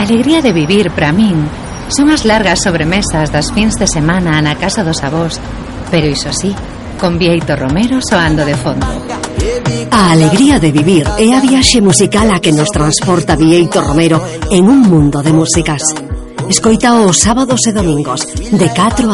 alegría de vivir, para min, son as largas sobremesas das fins de semana na casa dos avós, pero iso sí, con Bieito Romero soando de fondo. A alegría de vivir é a viaxe musical a que nos transporta Bieito Romero en un mundo de músicas. Escoita os sábados e domingos, de 4